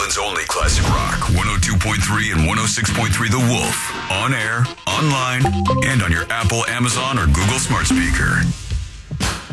Oakland's only classic rock, 102.3 and 106.3 The Wolf. On air, online, and on your Apple, Amazon, or Google smart speaker.